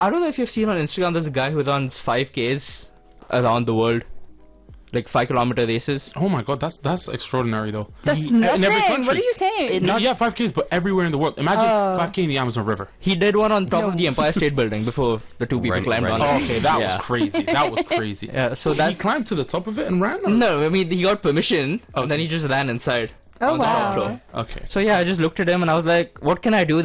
I don't know if you've seen on Instagram, there's a guy who runs 5Ks around the world. Like 5-kilometer races. Oh my god, that's extraordinary though. That's In nothing. every country. What are you saying? Yeah, 5Ks, but everywhere in the world. Imagine 5K in the Amazon River. He did one on top of the Empire State Building before the two people climbed on it. Oh, okay, that was crazy. That was crazy. Yeah, so he climbed to the top of it and ran? Or? No, I mean, he got permission, and then he just ran inside. Oh, on the top wow. floor. Okay. So yeah, I just looked at him and I was like, what can I do